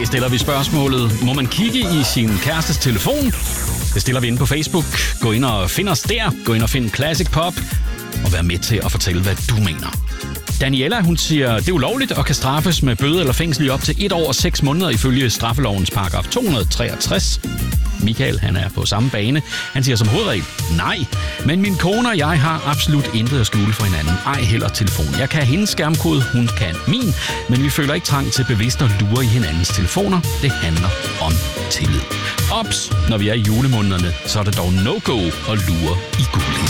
dag stiller vi spørgsmålet, må man kigge i sin kærestes telefon? Det stiller vi inde på Facebook. Gå ind og find os der. Gå ind og find Classic Pop. Og vær med til at fortælle, hvad du mener. Daniela, hun siger, det er ulovligt og kan straffes med bøde eller fængsel i op til 1 år og 6 måneder ifølge straffelovens paragraf 263. Michael, han er på samme bane. Han siger som hovedregel, nej. Men min kone og jeg har absolut intet at skjule for hinanden. Ej heller telefon. Jeg kan hendes skærmkode, hun kan min. Men vi føler ikke trang til bevidst at lure i hinandens telefoner. Det handler om tillid. Ops, når vi er i julemånederne, så er det dog no-go at lure i guldlisten.